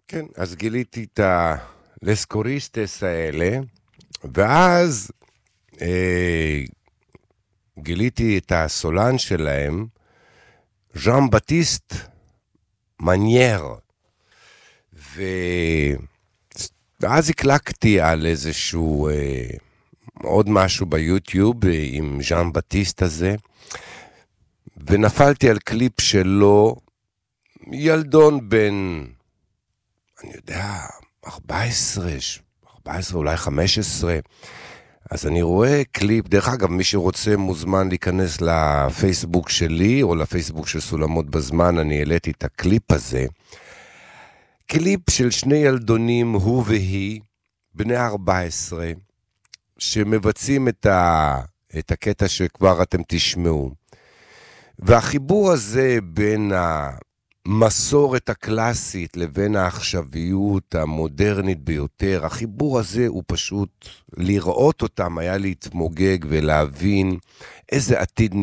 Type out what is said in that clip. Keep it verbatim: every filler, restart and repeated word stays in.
כן, אז גיליתי את הלסקוריסטס האלה, ואז אה, גיליתי את הסולן שלהם, ז'אן בטיסט מנייר, ואז הקלקתי על איזשהו אה, עוד משהו ביוטיוב אה, עם ז'אן בטיסט הזה, ונפלתי על קליפ שלו, ילדון בן, אני יודע, ארבע עשרה, ארבע עשרה אולי חמש עשרה, אז אני רואה קליפ, דרך אגב, מי שרוצה מוזמן להיכנס לפייסבוק שלי, או לפייסבוק של סולמות בזמן, אני העליתי את הקליפ הזה, קליפ של שני ילדונים, הוא והיא, בני ארבע עשרה, שמבצעים את, ה... את הקטע שכבר אתם תשמעו. והחיבור הזה בין המסורת הקלאסית לבין העכשוויות המודרנית ביותר, החיבור הזה הוא פשוט לראות אותם, היה להתמוגג ולהבין איזה עתיד